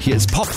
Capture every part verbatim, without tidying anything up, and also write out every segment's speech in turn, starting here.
Hier ist Pop.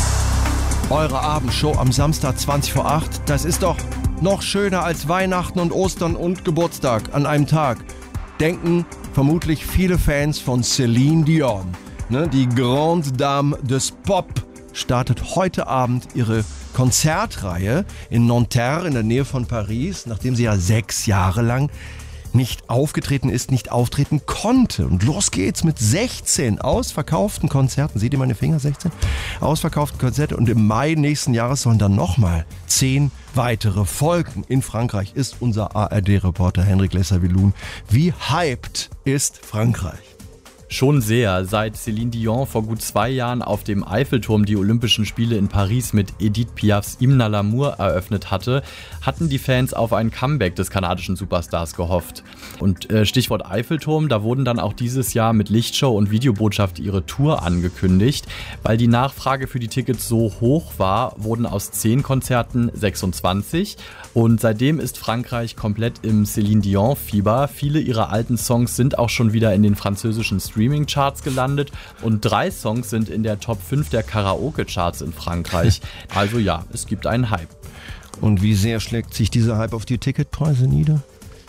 Eure Abendshow am Samstag zwanzig vor acht. Das ist doch noch schöner als Weihnachten und Ostern und Geburtstag an einem Tag. Denken vermutlich viele Fans von Céline Dion. Ne? Die Grande Dame des Pop startet heute Abend ihre Konzertreihe in Nanterre in der Nähe von Paris, nachdem sie ja sechs Jahre lang nicht aufgetreten ist, nicht auftreten konnte. Und los geht's mit sechzehn ausverkauften Konzerten. Seht ihr meine Finger? sechzehn ausverkauften Konzerte. Und im Mai nächsten Jahres sollen dann nochmal zehn weitere folgen. In Frankreich ist unser A R D-Reporter Henrik Lesser-Willun. Wie hyped ist Frankreich? Schon sehr. Seit Céline Dion vor gut zwei Jahren auf dem Eiffelturm die Olympischen Spiele in Paris mit Edith Piafs Hymne à l'amour eröffnet hatte, hatten die Fans auf ein Comeback des kanadischen Superstars gehofft. Und äh, Stichwort Eiffelturm, da wurden dann auch dieses Jahr mit Lichtshow und Videobotschaft ihre Tour angekündigt. Weil die Nachfrage für die Tickets so hoch war, wurden aus zehn Konzerten sechsundzwanzig. Und seitdem ist Frankreich komplett im Céline Dion-Fieber. Viele ihrer alten Songs sind auch schon wieder in den französischen Streaming-Charts gelandet und drei Songs sind in der Top fünf der Karaoke-Charts in Frankreich. Also ja, es gibt einen Hype. Und wie sehr schlägt sich dieser Hype auf die Ticketpreise nieder?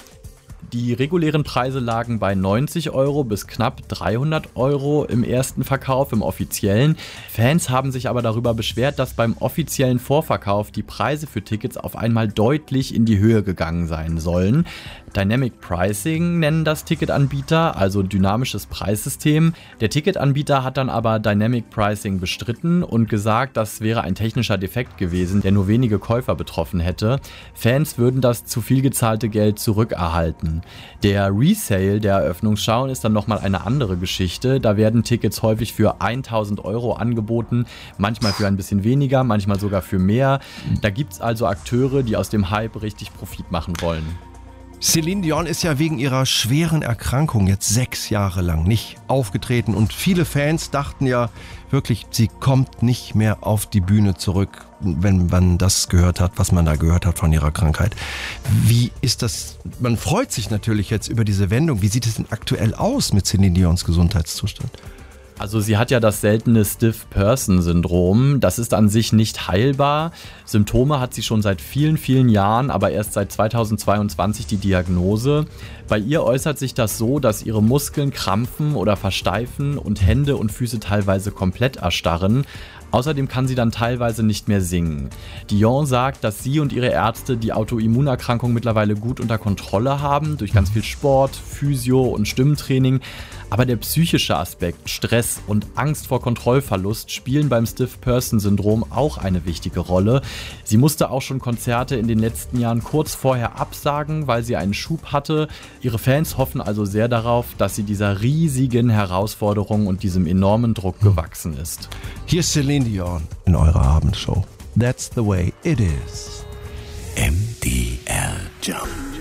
Die regulären Preise lagen bei neunzig Euro bis knapp dreihundert Euro im ersten Verkauf, im offiziellen. Fans haben sich aber darüber beschwert, dass beim offiziellen Vorverkauf die Preise für Tickets auf einmal deutlich in die Höhe gegangen sein sollen. Dynamic Pricing nennen das Ticketanbieter, also dynamisches Preissystem. Der Ticketanbieter hat dann aber Dynamic Pricing bestritten und gesagt, das wäre ein technischer Defekt gewesen, der nur wenige Käufer betroffen hätte. Fans würden das zu viel gezahlte Geld zurückerhalten. Der Resale der Eröffnungsschau ist dann nochmal eine andere Geschichte. Da werden Tickets häufig für tausend Euro angeboten, manchmal für ein bisschen weniger, manchmal sogar für mehr. Da gibt es also Akteure, die aus dem Hype richtig Profit machen wollen. Céline Dion ist ja wegen ihrer schweren Erkrankung jetzt sechs Jahre lang nicht aufgetreten und viele Fans dachten ja wirklich, sie kommt nicht mehr auf die Bühne zurück, wenn man das gehört hat, was man da gehört hat von ihrer Krankheit. Wie ist das? Man freut sich natürlich jetzt über diese Wendung. Wie sieht es denn aktuell aus mit Céline Dions Gesundheitszustand? Also sie hat ja das seltene Stiff-Person-Syndrom. Das ist an sich nicht heilbar. Symptome hat sie schon seit vielen, vielen Jahren, aber erst seit zweitausendzweiundzwanzig die Diagnose. Bei ihr äußert sich das so, dass ihre Muskeln krampfen oder versteifen und Hände und Füße teilweise komplett erstarren. Außerdem kann sie dann teilweise nicht mehr singen. Dion sagt, dass sie und ihre Ärzte die Autoimmunerkrankung mittlerweile gut unter Kontrolle haben, durch ganz viel Sport, Physio und Stimmtraining. Aber der psychische Aspekt, Stress und Angst vor Kontrollverlust spielen beim Stiff-Person-Syndrom auch eine wichtige Rolle. Sie musste auch schon Konzerte in den letzten Jahren kurz vorher absagen, weil sie einen Schub hatte. Ihre Fans hoffen also sehr darauf, dass sie dieser riesigen Herausforderung und diesem enormen Druck gewachsen ist. Hier ist Céline Dion in eurer Abendshow. That's the way it is. M D R Jump.